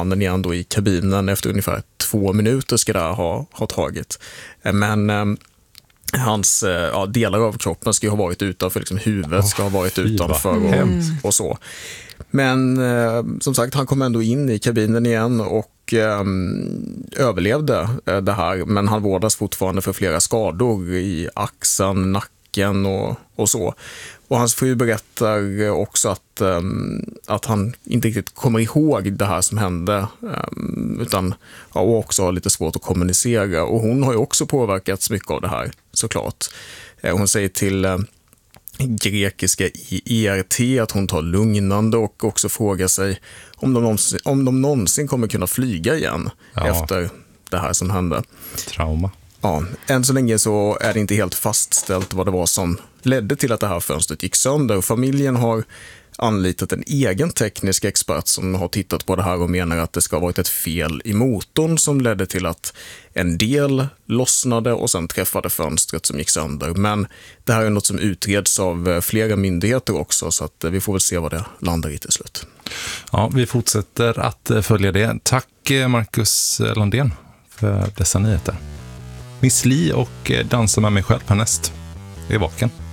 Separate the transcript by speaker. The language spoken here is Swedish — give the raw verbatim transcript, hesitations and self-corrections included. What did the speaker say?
Speaker 1: mannen igen då i kabinen. Efter ungefär två minuter ska det här ha, ha tagit. Men eh, hans ja, delar av kroppen ska ju ha varit utanför, liksom huvudet ska ha varit utanför och, och så. Men eh, som sagt, han kom ändå in i kabinen igen och eh, överlevde eh, det här. Men han vårdas fortfarande för flera skador i axeln, nacken och, och så. Och hans fru berättar också att, eh, att han inte riktigt kommer ihåg det här som hände. Eh, utan ja, och också har lite svårt att kommunicera. Och hon har ju också påverkats mycket av det här, såklart. Eh, hon säger till eh, grekiska I R T att hon tar lugnande och också frågar sig om de någonsin, om de någonsin kommer kunna flyga igen ja. efter det här som hände.
Speaker 2: Trauma.
Speaker 1: Ja, än så länge så är det inte helt fastställt vad det var som ledde till att det här fönstret gick sönder. Familjen har anlitat en egen teknisk expert som har tittat på det här och menar att det ska ha varit ett fel i motorn som ledde till att en del lossnade och sen träffade fönstret som gick sönder. Men det här är något som utreds av flera myndigheter också, så att vi får väl se vad det landar i till slut.
Speaker 2: Ja, vi fortsätter att följa det. Tack Marcus Landén för dessa nyheter. Miss Li och Dansa med mig själv härnäst. Jag är vaken.